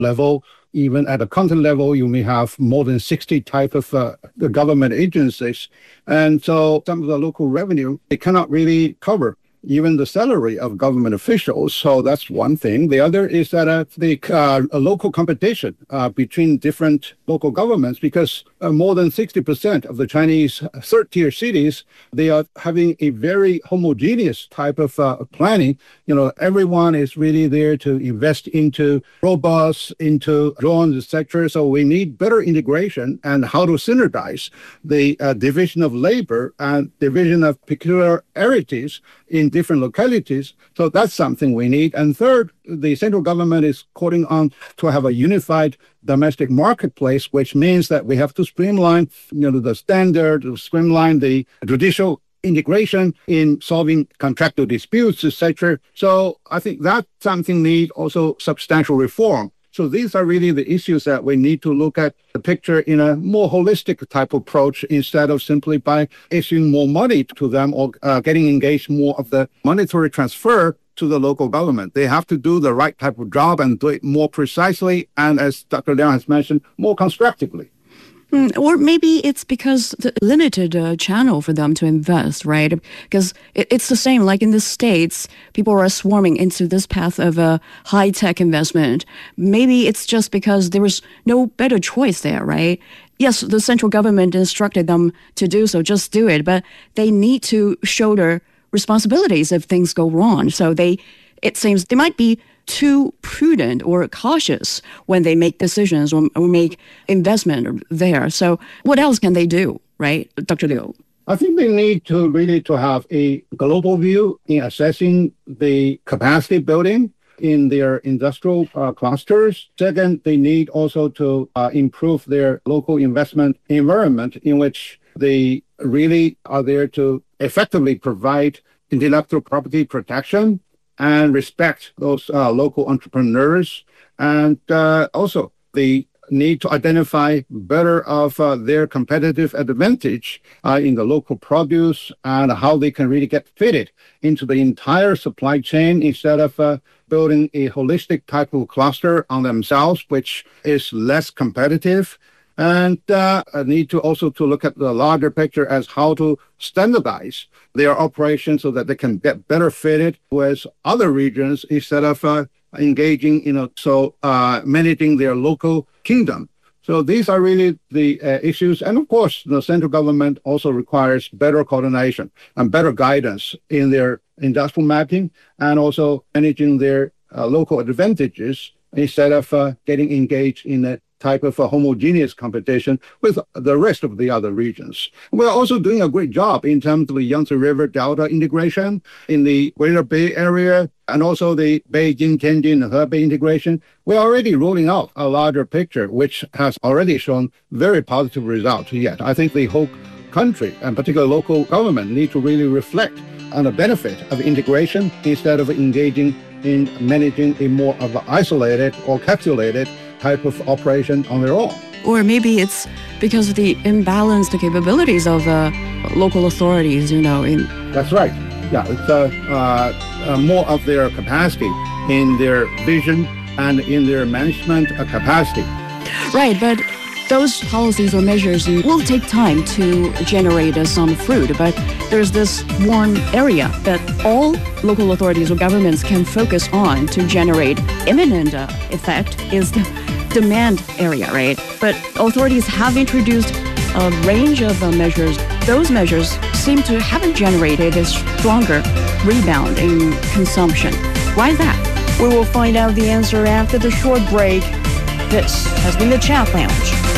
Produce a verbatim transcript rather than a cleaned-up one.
level. Even at the content level, you may have more than sixty type of uh, the government agencies. And so some of the local revenue, they cannot really cover even the salary of government officials. So that's one thing. The other is that uh, the uh, a local competition uh, between different local governments, because uh, more than sixty percent of the Chinese third-tier cities, they are having a very homogeneous type of uh, planning. You know, everyone is really there to invest into robots, into drones, et cetera. So we need better integration and how to synergize the uh, division of labor and division of peculiarities in different localities. So that's something we need. And third, the central government is calling on to have a unified domestic marketplace, which means that we have to streamline, you know, the standard, streamline the judicial integration in solving contractual disputes, et cetera. So I think that something need also substantial reform. So these are really the issues that we need to look at the picture in a more holistic type approach instead of simply by issuing more money to them or uh, getting engaged more of the monetary transfer to the local government. They have to do the right type of job and do it more precisely and, as Doctor Liang has mentioned, more constructively. Mm, or maybe it's because the limited uh, channel for them to invest, right? Because it, it's the same, like in the States, people are swarming into this path of a uh, high-tech investment. Maybe it's just because there was no better choice there, right? Yes, the central government instructed them to do so, just do it, but they need to shoulder responsibilities if things go wrong. So they, it seems they might be too prudent or cautious when they make decisions or, or make investment there. So what else can they do, right, Doctor Liu? I think they need to really to have a global view in assessing the capacity building in their industrial uh, clusters. Second, they need also to uh, improve their local investment environment in which they really are there to effectively provide intellectual property protection and respect those uh, local entrepreneurs. And uh, also, they need to identify better of uh, their competitive advantage uh, in the local produce and how they can really get fitted into the entire supply chain instead of uh, building a holistic type of cluster on themselves, which is less competitive. And uh, need to also to look at the larger picture as how to standardize their operations so that they can get better fitted with other regions instead of uh, engaging, you know, so uh, managing their local kingdom. So these are really the uh, issues. And of course, the central government also requires better coordination and better guidance in their industrial mapping and also managing their uh, local advantages instead of uh, getting engaged in a type of a homogeneous competition with the rest of the other regions. We're also doing a great job in terms of the Yangtze River Delta integration in the Greater Bay Area and also the Beijing, Tianjin, and Hebei integration. We're already rolling out a larger picture, which has already shown very positive results yet. I think the whole country, and particularly local government, need to really reflect on the benefit of integration instead of engaging in managing a more of an isolated or capsulated type of operation on their own. Or maybe it's because of the imbalanced capabilities of uh, local authorities, you know. In That's right. Yeah, it's uh, uh, uh, more of their capacity in their vision and in their management capacity. Right, but those policies or measures will take time to generate uh, some fruit, but there's this one area that all local authorities or governments can focus on to generate imminent uh, effect is the demand area, right? But authorities have introduced a range of uh, measures. Those measures seem to haven't generated a stronger rebound in consumption. Why is that? We will find out the answer after the short break. This has been the Chat Lounge.